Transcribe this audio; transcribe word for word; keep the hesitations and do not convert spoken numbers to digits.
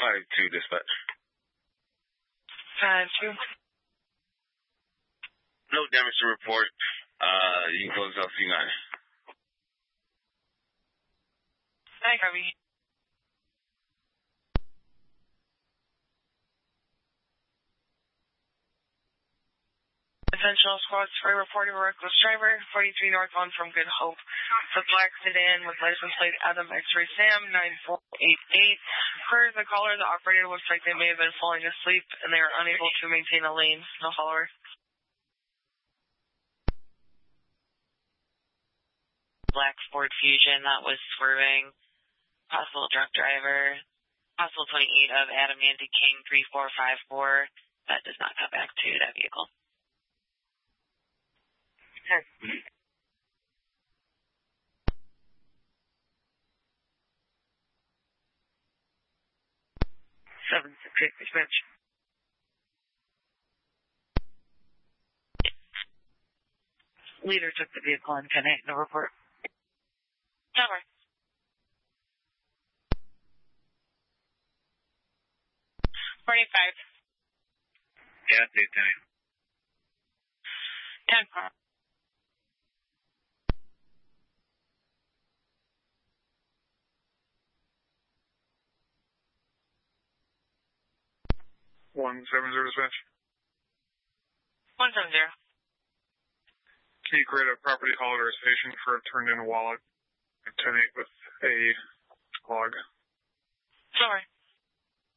five two, dispatch. five two. No damage to report. Uh, you can close L C nine. Hi, Harvey. Essential squad three reporting a reckless driver, forty-three northbound from Good Hope. The black sedan with license plate Adam X-ray Sam nine four eight eight. Per the caller, the operator looks like they may have been falling asleep and they are unable to maintain a lane. No follower. Black Ford Fusion that was swerving. Possible drunk driver. Possible twenty-eight of Adam Andy King three four five four. That does not come back to that vehicle. Okay. seven six eight, dispatch. Leader took the vehicle on ten eight, no report. Over. forty-five. Yeah, it's eight ten. ten. one seven zero, dispatch. one seven zero. Can you create a property hall authorization for a turned in wallet? ten eight with a log. Sorry.